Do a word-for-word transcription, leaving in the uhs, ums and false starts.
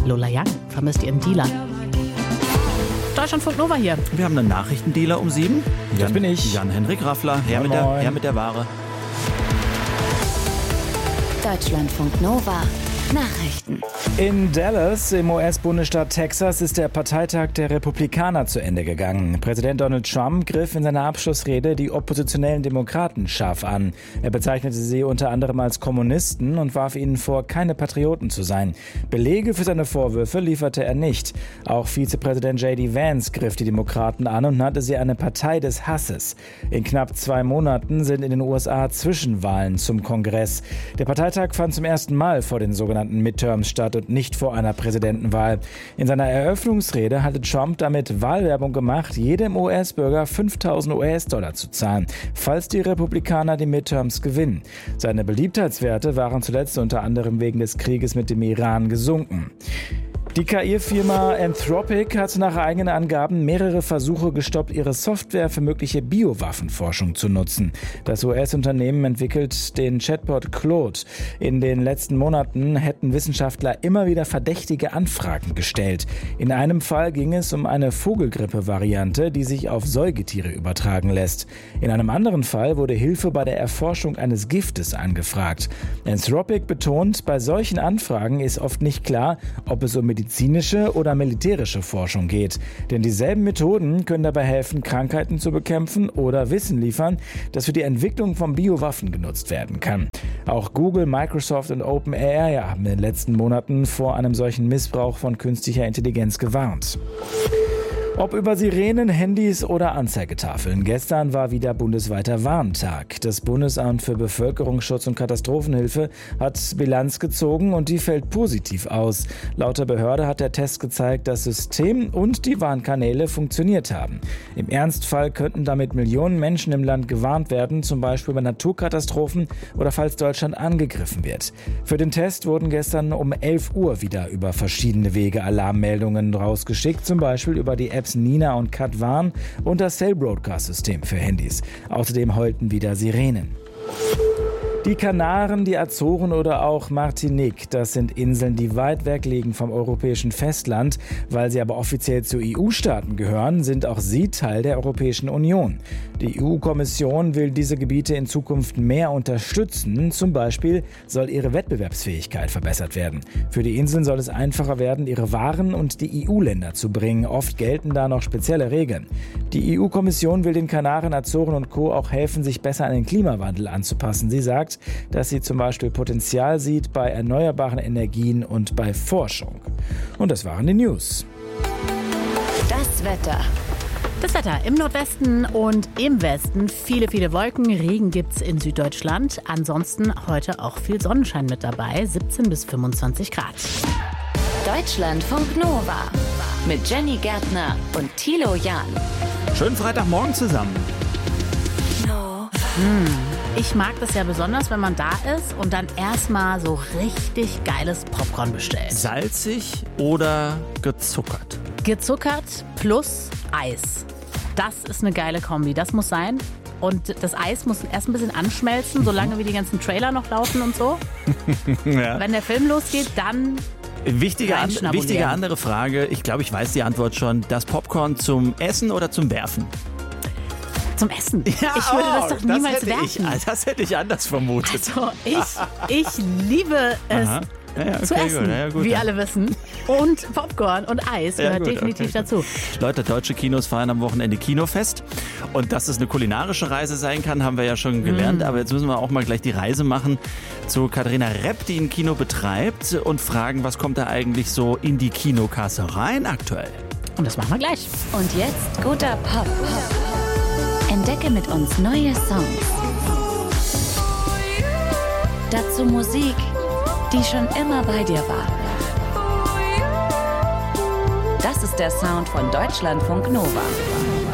Lola Young vermisst ihren Dealer. Deutschlandfunk Nova hier. Wir haben einen Nachrichtendealer um sieben. Das Jan, bin ich. Jan-Henrik Raffler, her mit, der, her mit der Ware. Deutschlandfunk Nova. Nachrichten. In Dallas, im U S-Bundesstaat Texas, ist der Parteitag der Republikaner zu Ende gegangen. Präsident Donald Trump griff in seiner Abschlussrede die oppositionellen Demokraten scharf an. Er bezeichnete sie unter anderem als Kommunisten und warf ihnen vor, keine Patrioten zu sein. Belege für seine Vorwürfe lieferte er nicht. Auch Vizepräsident J D Vance griff die Demokraten an und nannte sie eine Partei des Hasses. In knapp zwei Monaten sind in den U S A Zwischenwahlen zum Kongress. Der Parteitag fand zum ersten Mal vor den sogenannten Midterms statt und nicht vor einer Präsidentenwahl. In seiner Eröffnungsrede hatte Trump damit Wahlwerbung gemacht, jedem U S-Bürger fünftausend U S-Dollar zu zahlen, falls die Republikaner die Midterms gewinnen. Seine Beliebtheitswerte waren zuletzt unter anderem wegen des Krieges mit dem Iran gesunken. Die K I-Firma Anthropic hat nach eigenen Angaben mehrere Versuche gestoppt, ihre Software für mögliche Biowaffenforschung zu nutzen. Das U S-Unternehmen entwickelt den Chatbot Claude. In den letzten Monaten hätten Wissenschaftler immer wieder verdächtige Anfragen gestellt. In einem Fall ging es um eine Vogelgrippe-Variante, die sich auf Säugetiere übertragen lässt. In einem anderen Fall wurde Hilfe bei der Erforschung eines Giftes angefragt. Anthropic betont, bei solchen Anfragen ist oft nicht klar, ob es um medizinische oder militärische Forschung geht. Denn dieselben Methoden können dabei helfen, Krankheiten zu bekämpfen oder Wissen liefern, das für die Entwicklung von Biowaffen genutzt werden kann. Auch Google, Microsoft und OpenAI haben in den letzten Monaten vor einem solchen Missbrauch von künstlicher Intelligenz gewarnt. Ob über Sirenen, Handys oder Anzeigetafeln. Gestern war wieder bundesweiter Warntag. Das Bundesamt für Bevölkerungsschutz und Katastrophenhilfe hat Bilanz gezogen und die fällt positiv aus. Laut der Behörde hat der Test gezeigt, dass System und die Warnkanäle funktioniert haben. Im Ernstfall könnten damit Millionen Menschen im Land gewarnt werden, zum Beispiel bei Naturkatastrophen oder falls Deutschland angegriffen wird. Für den Test wurden gestern um elf Uhr wieder über verschiedene Wege Alarmmeldungen rausgeschickt, zum Beispiel über die Apps Nina und Katwarn und das Cell Broadcast System für Handys. Außerdem heulten wieder Sirenen. Die Kanaren, die Azoren oder auch Martinique, das sind Inseln, die weit weg liegen vom europäischen Festland. Weil sie aber offiziell zu E U-Staaten gehören, sind auch sie Teil der Europäischen Union. Die E U-Kommission will diese Gebiete in Zukunft mehr unterstützen. Zum Beispiel soll ihre Wettbewerbsfähigkeit verbessert werden. Für die Inseln soll es einfacher werden, ihre Waren und die E U-Länder zu bringen. Oft gelten da noch spezielle Regeln. Die E U-Kommission will den Kanaren, Azoren und Co. auch helfen, sich besser an den Klimawandel anzupassen. Sie sagt, dass sie zum Beispiel Potenzial sieht bei erneuerbaren Energien und bei Forschung. Und das waren die News. Das Wetter. Das Wetter im Nordwesten und im Westen. Viele, viele Wolken. Regen gibt's in Süddeutschland. Ansonsten heute auch viel Sonnenschein mit dabei. siebzehn bis fünfundzwanzig Grad. Deutschlandfunk Nova. Mit Jenny Gärtner und Thilo Jahn. Schönen Freitagmorgen zusammen. Hm. Ich mag das ja besonders, wenn man da ist und dann erstmal so richtig geiles Popcorn bestellt. Salzig oder gezuckert? Gezuckert plus Eis. Das ist eine geile Kombi, das muss sein. Und das Eis muss erst ein bisschen anschmelzen, solange wie die ganzen Trailer noch laufen und so. Ja. Wenn der Film losgeht, dann Wichtige, an, wichtige andere Frage, ich glaube, ich weiß die Antwort schon. Das Popcorn zum Essen oder zum Werfen? Zum Essen. Ja, ich würde oh, das doch niemals das werfen. Ich, das hätte ich anders vermutet. Also ich, ich liebe es Aha. Ja, ja, okay, zu essen, gut. Ja, gut, wie dann. alle wissen. Und Popcorn und Eis Ja, gehört gut, definitiv okay. dazu. Leute, deutsche Kinos feiern am Wochenende Kinofest. Und dass es eine kulinarische Reise sein kann, haben wir ja schon gelernt. Mm. Aber jetzt müssen wir auch mal gleich die Reise machen zu Katharina Repp, die ein Kino betreibt, und fragen, was kommt da eigentlich so in die Kinokasse rein aktuell? Und das machen wir gleich. Und jetzt guter Pop. Entdecke mit uns neue Songs. Dazu Musik, die schon immer bei dir war. Das ist der Sound von Deutschlandfunk Nova.